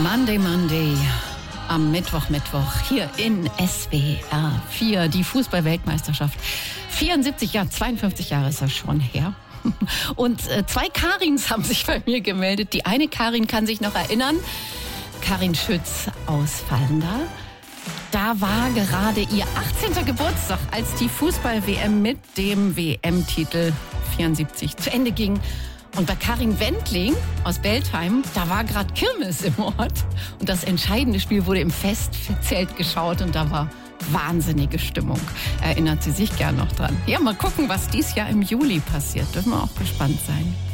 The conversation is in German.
Monday. Am Mittwoch hier in SWR 4, die Fußball-Weltmeisterschaft. 52 Jahre ist das schon her. Und zwei Karins haben sich bei mir gemeldet. Die eine Karin kann sich noch erinnern. Karin Schütz aus Vallendar. Da war gerade ihr 18. Geburtstag, als die Fußball-WM mit dem WM-Titel 74 zu Ende ging. Und bei Karin Wendling aus Beltheim, da war gerade Kirmes im Ort. Und das entscheidende Spiel wurde im Festzelt geschaut und da war wahnsinnige Stimmung. Erinnert sie sich gern noch dran. Ja, mal gucken, was dies Jahr im Juli passiert. Dürfen wir auch gespannt sein.